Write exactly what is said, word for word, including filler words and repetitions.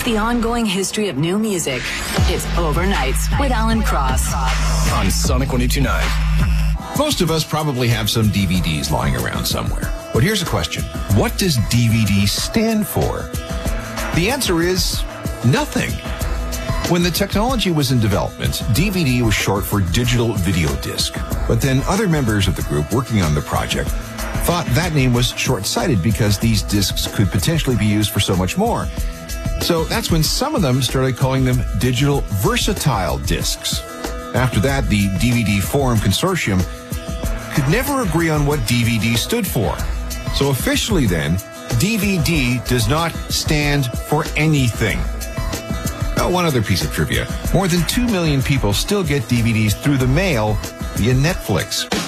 the ongoing history of new music. It's Overnights with Alan Cross on Sonic one oh two point nine. Most of us probably have some D V Ds lying around somewhere. But here's a question. What does D V D stand for? The answer is nothing. When the technology was in development, D V D was short for digital video disc. But then other members of the group working on the project thought that name was short-sighted because these discs could potentially be used for so much more. So that's when some of them started calling them digital versatile discs. After that, the D V D Forum Consortium could never agree on what D V D stood for. So officially then, D V D does not stand for anything. Oh, one other piece of trivia. More than two million people still get D V Ds through the mail via Netflix.